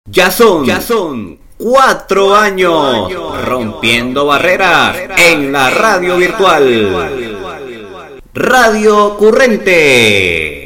Ya son 4 años rompiendo barreras en la radio virtual. Radio Currente.